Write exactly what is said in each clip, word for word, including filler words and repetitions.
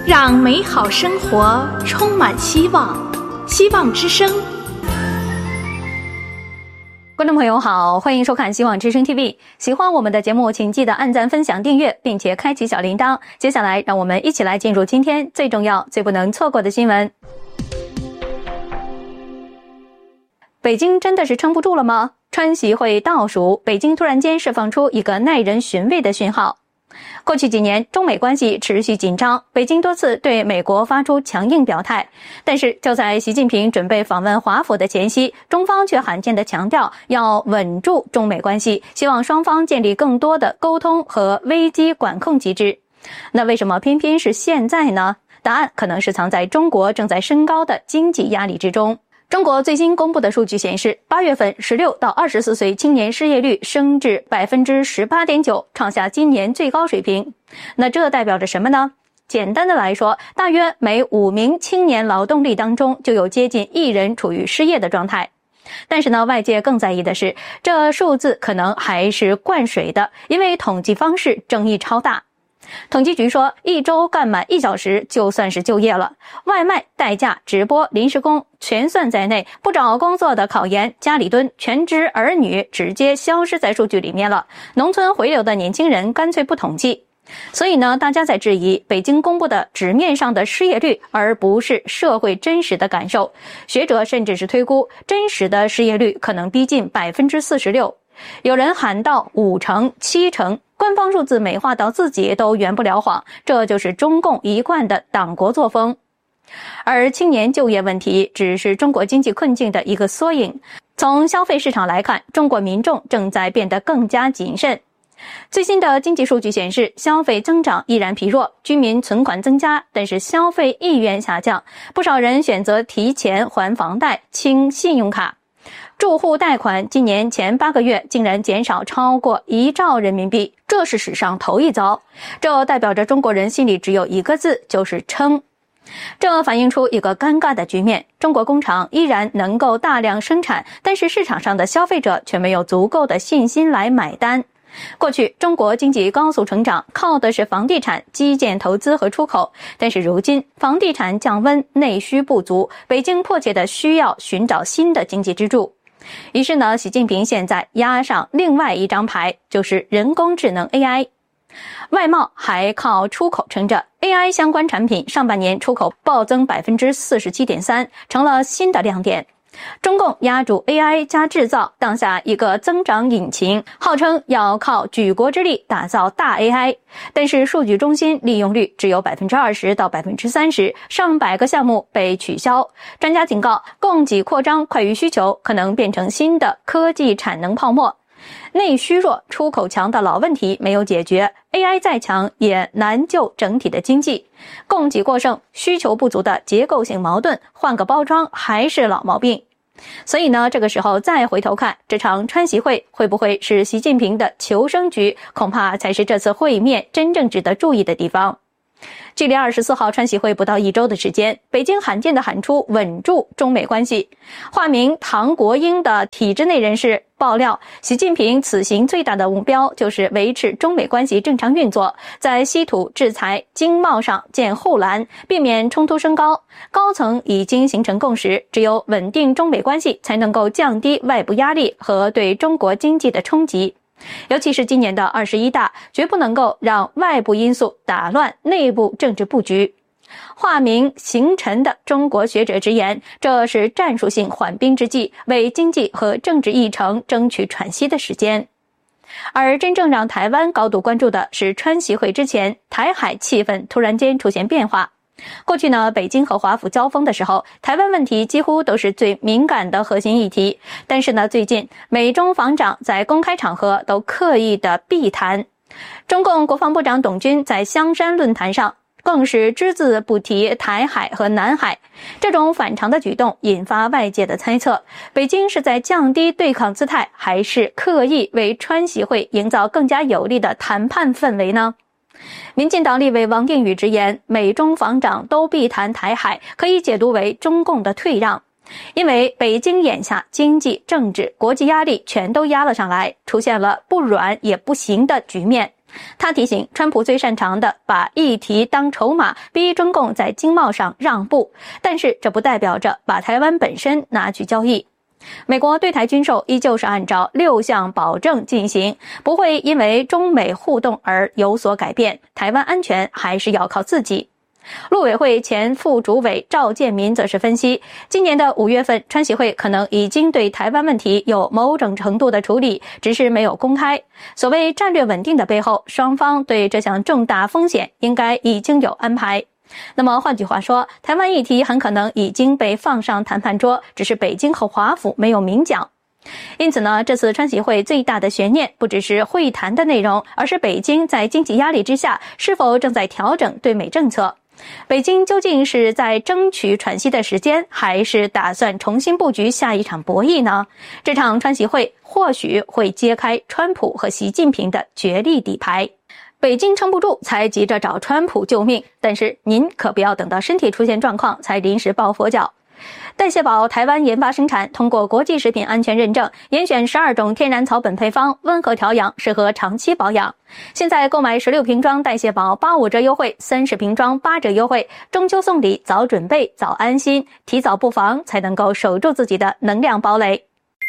让美好生活充满希望。希望之声。 观众朋友好，欢迎收看希望之声 T V。 喜欢我们的节目请记得按赞分享订阅并且开启小铃铛。接下来让我们一起来进入今天最重要最不能错过的新闻。北京真的是撑不住了吗？川习会倒数，北京突然间释放出一个耐人寻味的讯号。过去几年中美关系持续紧张，北京多次对美国发出强硬表态，但是就在习近平准备访问华府的前夕，中方却罕见地强调要稳住中美关系，希望双方建立更多的沟通和危机管控机制。那为什么偏偏是现在呢？答案可能是藏在中国正在升高的经济压力之中。中国最新公布的数据显示，八月份十六到二十四岁青年失业率升至 百分之十八点九， 创下今年最高水平。那这代表着什么呢？简单的来说，大约每五名青年劳动力当中就有接近一人处于失业的状态。但是呢，外界更在意的是，这数字可能还是灌水的，因为统计方式争议超大。统计局说，一周干满一小时就算是就业了，外卖、代驾、直播、临时工全算在内，不找工作的考研、家里蹲、全职儿女直接消失在数据里面了，农村回流的年轻人干脆不统计。所以呢，大家在质疑北京公布的纸面上的失业率，而不是社会真实的感受。学者甚至是推估，真实的失业率可能逼近 百分之四十六， 有人喊到五成、七成。官方数字美化到自己都圆不了谎，这就是中共一贯的党国作风。而青年就业问题只是中国经济困境的一个缩影。从消费市场来看，中国民众正在变得更加谨慎。最新的经济数据显示，消费增长依然疲弱，居民存款增加，但是消费意愿下降，不少人选择提前还房贷、清信用卡。住户贷款今年前八个月竟然减少超过一兆人民币，这是史上头一遭。这代表着中国人心里只有一个字，就是撑。这反映出一个尴尬的局面，中国工厂依然能够大量生产，但是市场上的消费者却没有足够的信心来买单。过去中国经济高速成长，靠的是房地产、基建投资和出口，但是如今房地产降温，内需不足，北京迫切的需要寻找新的经济支柱。于是呢，习近平现在压上另外一张牌，就是人工智能 A I。 外贸还靠出口撑着， A I 相关产品上半年出口暴增 百分之四十七点三， 成了新的亮点。中共压住 A I 加制造当下一个增长引擎，号称要靠举国之力打造大 A I， 但是数据中心利用率只有 百分之二十到百分之三十， 上百个项目被取消。专家警告，供给扩张快于需求，可能变成新的科技产能泡沫。内需弱、出口强的老问题没有解决， A I 再强也难救整体的经济。供给过剩、需求不足的结构性矛盾，换个包装还是老毛病。所以呢，这个时候再回头看，这场川习会会不会是习近平的求生局，恐怕才是这次会面真正值得注意的地方。距离二十四号川习会不到一周的时间，北京罕见地喊出稳住中美关系。化名唐国英的体制内人士爆料，习近平此行最大的目标就是维持中美关系正常运作，在稀土、制裁、经贸上建护栏，避免冲突升高。高层已经形成共识，只有稳定中美关系，才能够降低外部压力和对中国经济的冲击。尤其是今年的二十一大，绝不能够让外部因素打乱内部政治布局。化名行臣的中国学者直言，这是战术性缓兵之计，为经济和政治议程争取喘息的时间。而真正让台湾高度关注的是，川习会之前，台海气氛突然间出现变化。过去呢，北京和华府交锋的时候，台湾问题几乎都是最敏感的核心议题。但是呢，最近美中防长在公开场合都刻意的避谈。中共国防部长董军在香山论坛上更是只字不提台海和南海。这种反常的举动引发外界的猜测，北京是在降低对抗姿态，还是刻意为川习会营造更加有利的谈判氛围呢？民进党立委王定宇直言，美中防长都避谈台海，可以解读为中共的退让。因为北京眼下经济、政治、国际压力全都压了上来，出现了不软也不行的局面。 他提醒，川普最擅长的把议题当筹码，逼中共在经贸上让步，但是这不代表着把台湾本身拿去交易。美国对台军售依旧是按照六项保证进行，不会因为中美互动而有所改变，台湾安全还是要靠自己。陆委会前副主委赵建民则是分析，今年的五月份，川习会可能已经对台湾问题有某种程度的处理，只是没有公开。所谓战略稳定的背后，双方对这项重大风险应该已经有安排。那么换句话说，台湾议题很可能已经被放上谈判桌，只是北京和华府没有明讲。因此呢，这次川习会最大的悬念不只是会谈的内容，而是北京在经济压力之下是否正在调整对美政策。北京究竟是在争取喘息的时间，还是打算重新布局下一场博弈呢？这场川习会或许会揭开川普和习近平的角力底牌。北京撑不住才急着找川普救命，但是您可不要等到身体出现状况才临时抱佛脚。代谢宝台湾研发生产，通过国际食品安全认证，严选十二种天然草本配方，温和调养，适合长期保养。现在购买十六瓶装代谢宝八五折优惠，三十瓶装八折优惠。中秋送礼，早准备早安心，提早布防才能够守住自己的能量堡垒。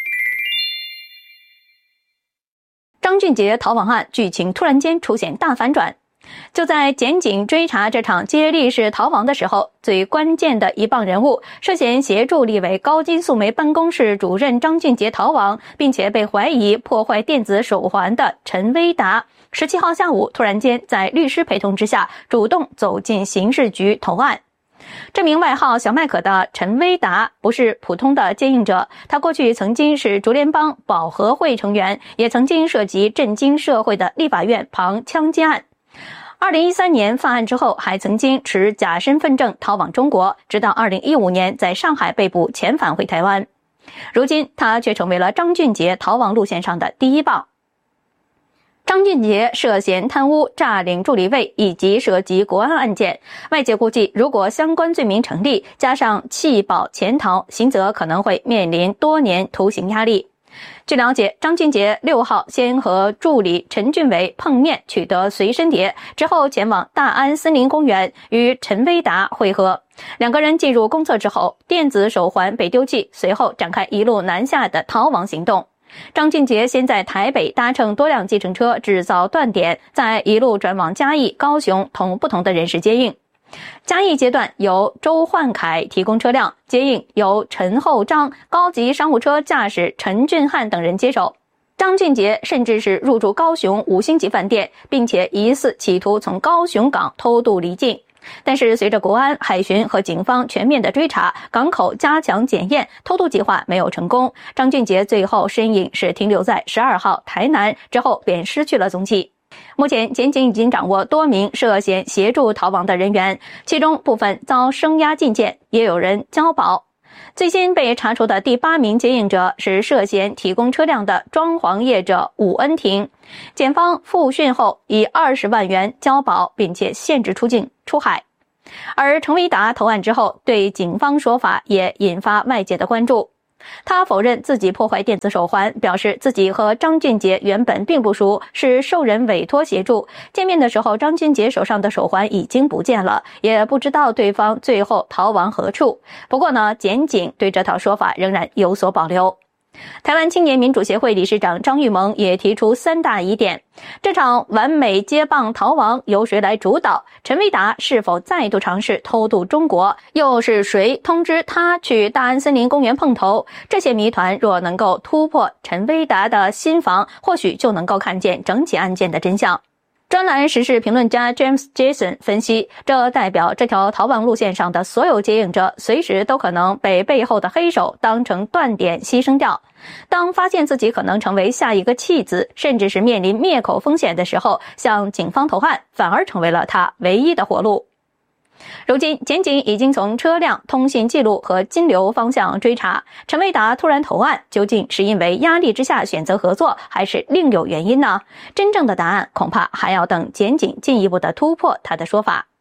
张俊杰逃亡案剧情突然间出现大反转。就在检警追查这场接力式逃亡的时候，最关键的一棒人物，涉嫌协助立委高金素梅办公室主任张俊杰逃亡，并且被怀疑破坏电子手环的陈威达，十七号下午突然间在律师陪同之下主动走进刑事局投案。这名外号小麦克的陈威达不是普通的接应者，他过去曾经是竹联帮保和会成员，也曾经涉及震惊社会的立法院旁枪击案。二零一三年犯案之后，还曾经持假身份证逃往中国，直到二零一五年在上海被捕，遣返回台湾。如今他却成为了张俊杰逃亡路线上的第一棒。张俊杰涉嫌贪污、诈领助理费以及涉及国安案件，外界估计如果相关罪名成立，加上弃保潜逃，刑责可能会面临多年徒刑压力。据了解，张俊杰六号先和助理陈俊伟碰面，取得随身碟，之后前往大安森林公园与陈威达会合。两个人进入公厕之后，电子手环被丢弃，随后展开一路南下的逃亡行动。张俊杰先在台北搭乘多辆计程车制造断点，再一路转往嘉义、高雄，同不同的人士接应。嘉义阶段由周焕凯提供车辆，接应由陈厚章高级商务车驾驶陈俊汉等人接手。张俊杰甚至是入住高雄五星级饭店，并且疑似企图从高雄港偷渡离境。但是随着国安、海巡和警方全面的追查，港口加强检验，偷渡计划没有成功。张俊杰最后身影是停留在十二号台南，之后便失去了踪迹。目前检警已经掌握多名涉嫌协助逃亡的人员，其中部分遭声押禁见，也有人交保。最新被查处的第八名接应者是涉嫌提供车辆的装潢业者武恩庭，检方复讯后以二十万元交保，并且限制出境出海。而陈威达投案之后，对警方说法也引发外界的关注。他否认自己破坏电子手环，表示自己和张俊杰原本并不熟，是受人委托协助。见面的时候，张俊杰手上的手环已经不见了，也不知道对方最后逃往何处。不过呢，检警对这套说法仍然有所保留。台湾青年民主协会理事长张玉萌也提出三大疑点：这场完美接棒逃亡由谁来主导？陈威达是否再度尝试偷渡中国？又是谁通知他去大安森林公园碰头？这些谜团若能够突破陈威达的心防，或许就能够看见整起案件的真相。专栏时事评论家 James Jason 分析，这代表这条逃亡路线上的所有接应者随时都可能被背后的黑手当成断点牺牲掉。当发现自己可能成为下一个弃子，甚至是面临灭口风险的时候，向警方投案反而成为了他唯一的活路。如今检警已经从车辆、通信记录和金流方向追查，陈威达突然投案，究竟是因为压力之下选择合作，还是另有原因呢？真正的答案恐怕还要等检警进一步的突破他的说法。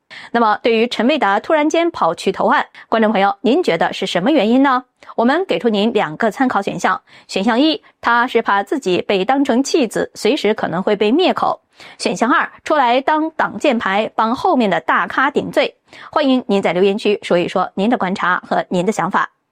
那么对于陈卫达突然间跑去投案，观众朋友您觉得是什么原因呢？我们给出您两个参考选项。选项一，他是怕自己被当成弃子，随时可能会被灭口。选项二，出来当挡箭牌，帮后面的大咖顶罪。欢迎您在留言区说一说您的观察和您的想法。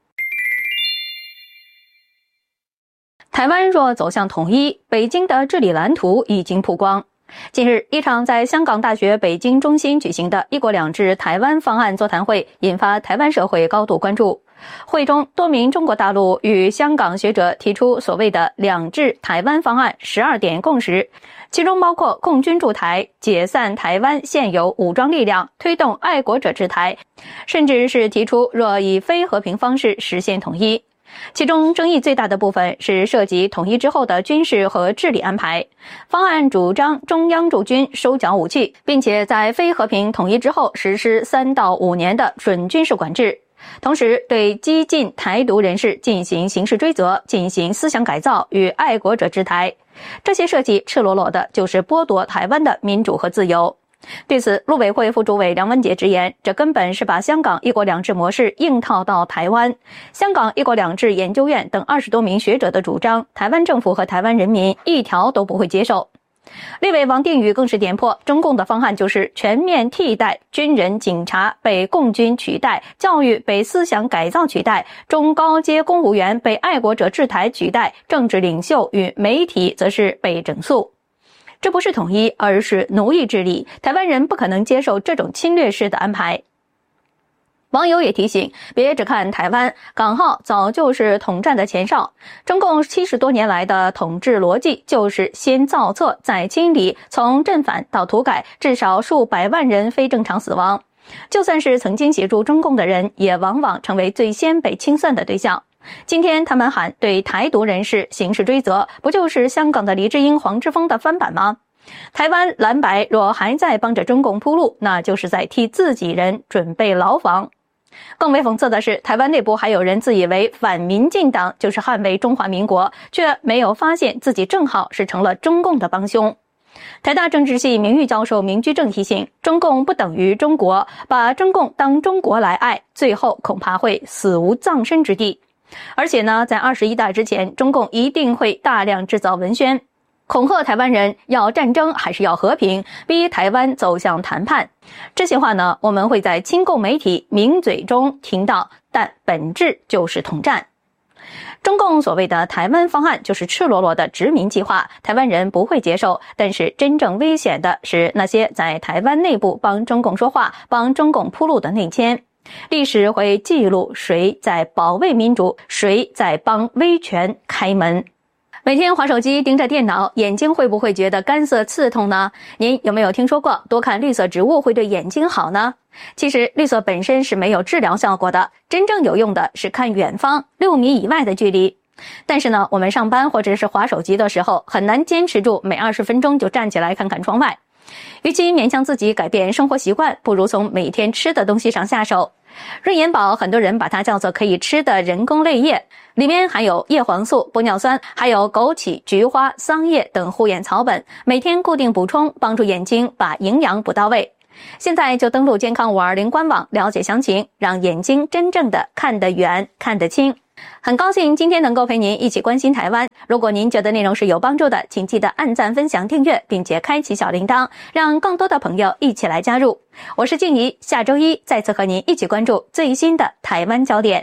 台湾若走向统一，北京的治理蓝图已经曝光。近日，一场在香港大学北京中心举行的一国两制台湾方案座谈会引发台湾社会高度关注。会中，多名中国大陆与香港学者提出所谓的两制台湾方案十二点共识，其中包括共军驻台、解散台湾现有武装力量、推动爱国者治台，甚至是提出若以非和平方式实现统一。其中争议最大的部分是涉及统一之后的军事和治理安排。方案主张中央驻军收缴武器，并且在非和平统一之后实施三到五年的准军事管制，同时对激进台独人士进行刑事追责，进行思想改造与爱国者治台。这些设计赤裸裸的就是剥夺台湾的民主和自由。对此，陆委会副主委梁文杰直言，这根本是把香港一国两制模式硬套到台湾。香港一国两制研究院等二十多名学者的主张，台湾政府和台湾人民一条都不会接受。立委王定宇更是点破，中共的方案就是全面替代军人、警察被共军取代，教育被思想改造取代，中高阶公务员被爱国者治台取代，政治领袖与媒体则是被整肃。这不是统一，而是奴役治理，台湾人不可能接受这种侵略式的安排。网友也提醒，别只看台湾，港澳早就是统战的前哨。中共七十多年来的统治逻辑就是先造册再清理，从镇反到土改，至少数百万人非正常死亡。就算是曾经协助中共的人，也往往成为最先被清算的对象。今天他们喊对台独人士刑事追责，不就是香港的黎智英、黄之锋的翻版吗？台湾蓝白若还在帮着中共铺路，那就是在替自己人准备牢房。更为讽刺的是，台湾内部还有人自以为反民进党就是捍卫中华民国，却没有发现自己正好是成了中共的帮凶。台大政治系名誉教授明居正提醒，中共不等于中国，把中共当中国来爱，最后恐怕会死无葬身之地。而且呢，在二十一大之前，中共一定会大量制造文宣，恐吓台湾人要战争还是要和平，逼台湾走向谈判。这些话呢，我们会在亲共媒体名嘴中听到，但本质就是统战。中共所谓的台湾方案就是赤裸裸的殖民计划，台湾人不会接受。但是真正危险的是那些在台湾内部帮中共说话、帮中共铺路的内奸。历史会记录谁在保卫民主，谁在帮威权开门。每天滑手机盯着电脑，眼睛会不会觉得干涩刺痛呢？您有没有听说过多看绿色植物会对眼睛好呢？其实绿色本身是没有治疗效果的，真正有用的是看远方六米以外的距离。但是呢，我们上班或者是滑手机的时候，很难坚持住每二十分钟就站起来看看窗外。与其勉强自己改变生活习惯，不如从每天吃的东西上下手。润眼宝很多人把它叫做可以吃的人工泪液，里面含有叶黄素、玻尿酸，还有枸杞、菊花、桑叶等护眼草本，每天固定补充，帮助眼睛把营养补到位。现在就登录健康五二零官网了解详情，让眼睛真正的看得远、看得清。很高兴今天能够陪您一起关心台湾。如果您觉得内容是有帮助的，请记得按赞、分享、订阅，并且开启小铃铛，让更多的朋友一起来加入。我是静怡，下周一再次和您一起关注最新的台湾焦点。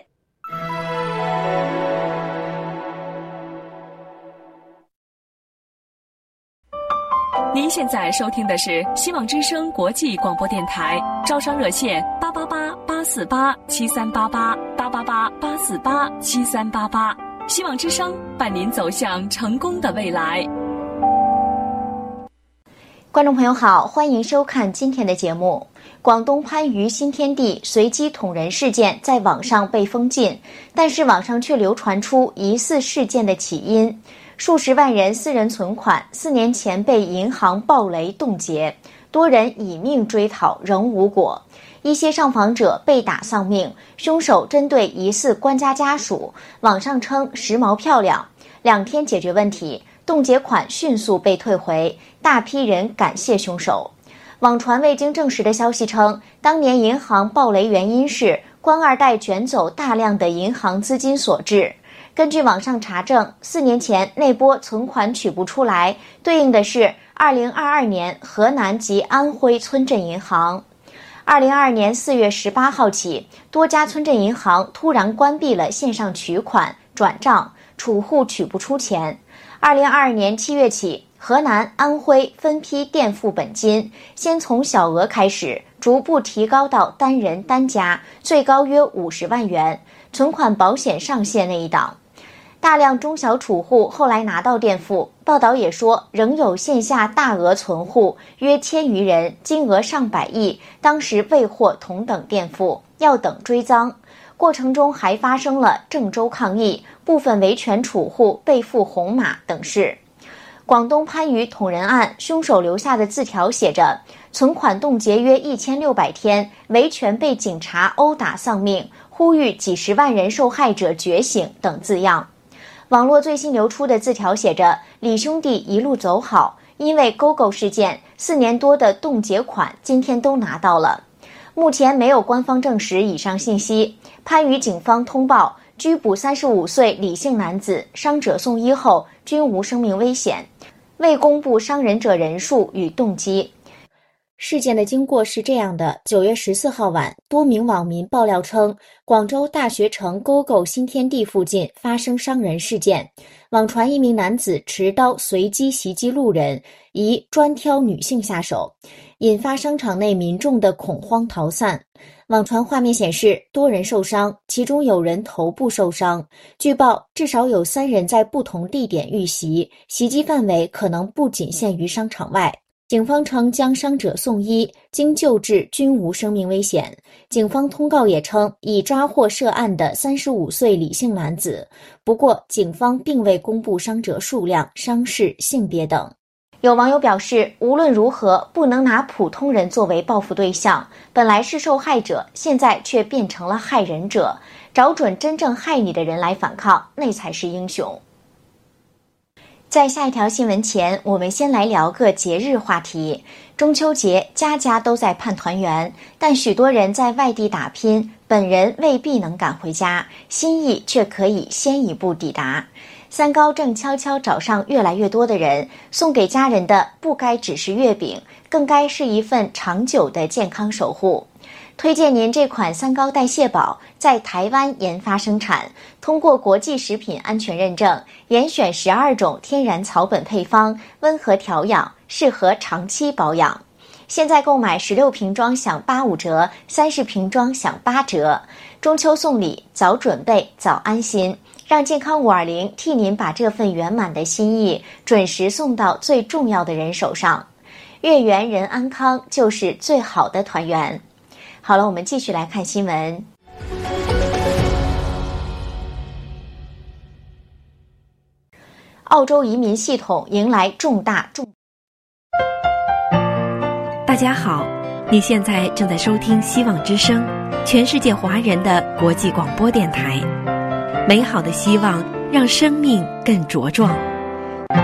您现在收听的是希望之声国际广播电台，招商热线八八八八四八七三八八八八八八四八七三八八，希望之声伴您走向成功的未来。 观众朋友好，欢迎收看今天的节目。广东番禺新天地随机捅人事件在网上被封禁，但是网上却流传出疑似事件的起因。数十万人私人存款四年前被银行暴雷冻结，多人以命追讨仍无果，一些上访者被打丧命，凶手针对疑似官家家属，网上称时髦漂亮，两天解决问题，冻结款迅速被退回，大批人感谢凶手。 网传未经证实的消息称，当年银行暴雷原因是官二代卷走大量的银行资金所致。根据网上查证，四年前那波存款取不出来，对应的是二零二二年河南及安徽村镇银行。二零二二年四月十八号起，多家村镇银行突然关闭了线上取款、转账，储户取不出钱。二零二二年七月起，河南、安徽分批垫付本金，先从小额开始，逐步提高到单人单家，最高约五十万元，存款保险上限那一档。大量中小储户后来拿到垫付，报道也说仍有线下大额存户约千余人，金额上百亿，当时未获同等垫付，要等追赃。过程中还发生了郑州抗议，部分维权储户被付红码等事。广东番禺捅人案，凶手留下的字条写着存款冻结约一千六百天，维权被警察殴打丧命，呼吁几十万人受害者觉醒等字样。网络最新流出的字条写着李兄弟一路走好，因为勾勾事件，四年多的冻结款今天都拿到了。目前没有官方证实以上信息。番禺警方通报拘捕三十五岁李姓男子，伤者送医后均无生命危险，未公布伤人者人数与动机。事件的经过是这样的：九月十四号晚，多名网民爆料称，广州大学城沟沟新天地附近发生伤人事件，网传一名男子持刀随机袭击路人，疑专挑女性下手，引发商场内民众的恐慌逃散。网传画面显示，多人受伤，其中有人头部受伤。据报，至少有三人在不同地点遇袭，袭击范围可能不仅限于商场外。警方称将伤者送医，经救治均无生命危险。警方通告也称已抓获涉案的三十五岁李姓男子，不过警方并未公布伤者数量、伤势、性别等。有网友表示，无论如何不能拿普通人作为报复对象，本来是受害者，现在却变成了害人者，找准真正害你的人来反抗，那才是英雄。在下一条新闻前，我们先来聊个节日话题。中秋节家家都在盼团圆，但许多人在外地打拼，本人未必能赶回家，心意却可以先一步抵达。三高正悄悄找上越来越多的人，送给家人的不该只是月饼，更该是一份长久的健康守护。推荐您这款三高代谢宝，在台湾研发生产，通过国际食品安全认证，严选十二种天然草本配方，温和调养，适合长期保养。现在购买十六瓶装享八五折，三十瓶装享八折。中秋送礼，早准备早安心，让健康五二零替您把这份圆满的心意准时送到最重要的人手上。月圆人安康，就是最好的团圆。好了，我们继续来看新闻。澳洲移民系统迎来重大重。 大家好，你现在正在收听希望之声，全世界华人的国际广播电台。美好的希望让生命更茁壮。